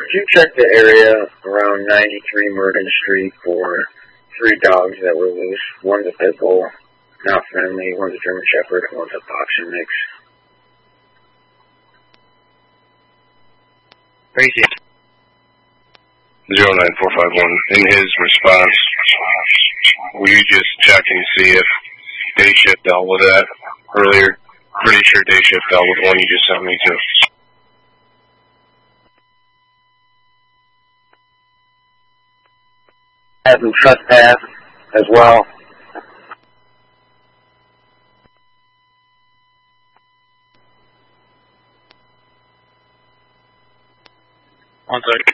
Could you check the area around 93 Merton Street for 3 dogs that were loose? One's a pit bull, not friendly, one's a German Shepherd, and one's a boxer mix. Crazy. 09451. In his response, will you just check and see if day shift dealt with that earlier? Pretty sure day shift dealt with one you just sent me to. Have them trespass as well. One sec.